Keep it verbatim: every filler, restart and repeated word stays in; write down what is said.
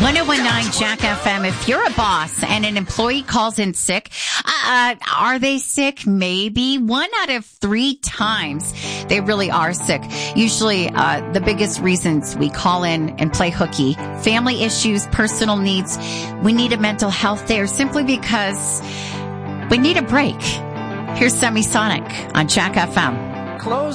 one oh one nine Jack F M. If you're a boss and an employee calls in sick, uh, are they sick? Maybe one out of three times they really are sick. Usually, uh, the biggest reasons we call in and play hooky, family issues, personal needs. We need a mental health day, or simply because we need a break. Here's Semisonic on Jack F M. Close